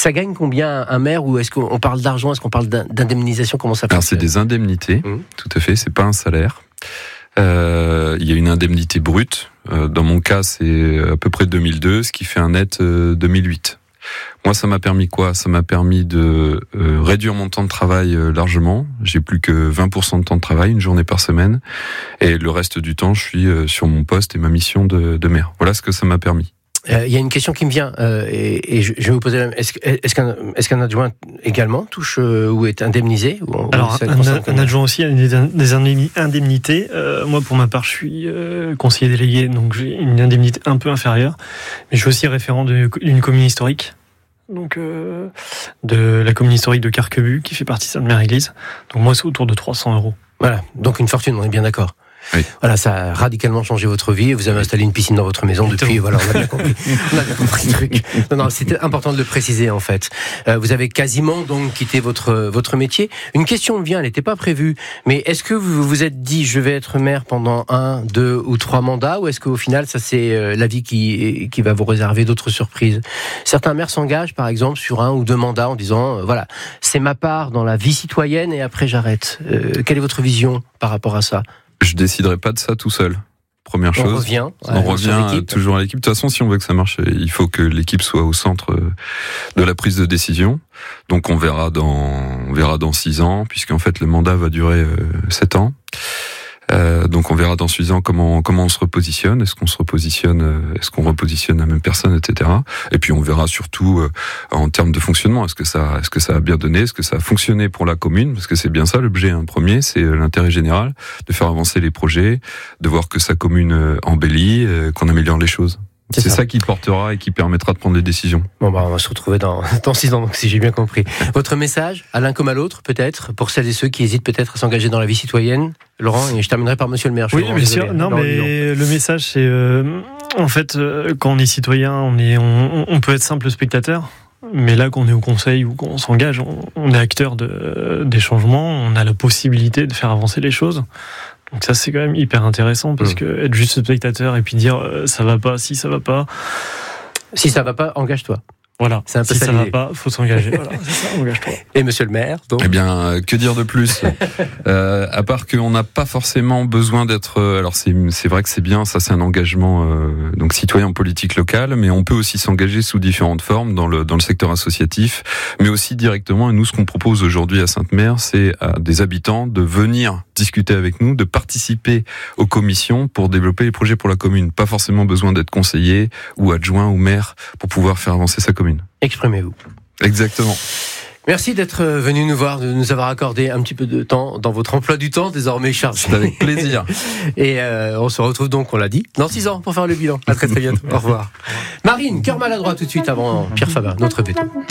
Ça gagne combien un maire, ou est-ce qu'on parle d'argent, est-ce qu'on parle d'indemnisation, comment ça fonctionne? Alors c'est des indemnités, tout à fait, c'est pas un salaire. Il y a une indemnité brute. Dans mon cas, c'est à peu près 2002, ce qui fait un net 2008. Moi, ça m'a permis quoi? Ça m'a permis de réduire mon temps de travail largement. J'ai plus que 20% de temps de travail, une journée par semaine. Et le reste du temps, je suis sur mon poste et ma mission de maire. Voilà ce que ça m'a permis. Il y a une question qui me vient, et je vais vous poser la même. Est-ce qu'un adjoint également touche ou est indemnisé, ou Alors, un adjoint aussi a des indemnités. Moi, pour ma part, je suis conseiller délégué, donc j'ai une indemnité un peu inférieure. Mais je suis aussi référent d'une commune historique. Donc, de la commune historique de Carquebus, qui fait partie de Sainte-Mère-Église. Donc, moi, c'est autour de 300 €. Voilà, donc une fortune, on est bien d'accord. Oui. Voilà, ça a radicalement changé votre vie et vous avez installé une piscine dans votre maison depuis. Voilà, on a bien compris. On a bien compris le truc. Non, c'était important de le préciser en fait. Vous avez quasiment donc quitté votre métier. Une question me vient, elle n'était pas prévue, mais est-ce que vous vous êtes dit je vais être maire pendant 1, 2 ou 3 mandats, ou est-ce qu'au final ça c'est la vie qui va vous réserver d'autres surprises? Certains maires s'engagent par exemple sur 1 ou 2 mandats en disant voilà, c'est ma part dans la vie citoyenne et après j'arrête. Quelle est votre vision par rapport à ça? Je déciderai pas de ça tout seul. Première chose. On revient toujours à l'équipe. De toute façon, si on veut que ça marche, il faut que l'équipe soit au centre de la prise de décision. Donc on verra dans 6 ans, puisqu'en fait le mandat va durer 7 ans. Donc on verra dans 6 ans comment on se repositionne. Est-ce qu'on repositionne la même personne, etc. Et puis on verra surtout en termes de fonctionnement. Est-ce que ça a bien donné? Est-ce que ça a fonctionné pour la commune? Parce que c'est bien ça l'objet. Premier, c'est l'intérêt général, de faire avancer les projets, de voir que sa commune embellit, qu'on améliore les choses. C'est ça qui portera et qui permettra de prendre les décisions. Bon, on va se retrouver dans 6 ans, donc, si j'ai bien compris. Votre message, à l'un comme à l'autre, peut-être, pour celles et ceux qui hésitent peut-être à s'engager dans la vie citoyenne, Laurent, et je terminerai par Monsieur le maire. Oui, bien sûr. Non, mais le message, c'est en fait, quand on est citoyen, on peut être simple spectateur. Mais là, qu'on est au conseil ou qu'on s'engage, on est acteur des changements, on a la possibilité de faire avancer les choses. Donc ça, c'est quand même hyper intéressant, parce que être juste spectateur et puis dire ça va pas, si ça va pas. Si ça va pas, engage-toi. Voilà. C'est un peu si ça va pas, faut s'engager. Voilà, c'est ça, engage-toi. Et Monsieur le maire, donc. Eh bien, que dire de plus? À part qu'on n'a pas forcément besoin d'être. Alors c'est vrai que c'est bien, ça c'est un engagement donc citoyen en politique locale, mais on peut aussi s'engager sous différentes formes dans le secteur associatif, mais aussi directement. Et nous, ce qu'on propose aujourd'hui à Sainte-Mère, c'est à des habitants de venir discuter avec nous, de participer aux commissions pour développer les projets pour la commune. Pas forcément besoin d'être conseiller ou adjoint ou maire pour pouvoir faire avancer sa commune. Exprimez-vous. Exactement. Merci d'être venu nous voir, de nous avoir accordé un petit peu de temps dans votre emploi du temps, désormais chargé. C'est avec plaisir. Et on se retrouve donc, on l'a dit, dans 6 ans pour faire le bilan. À très très bientôt. Au revoir. Marine, cœur maladroit tout de suite avant Pierre Fabin, notre béton.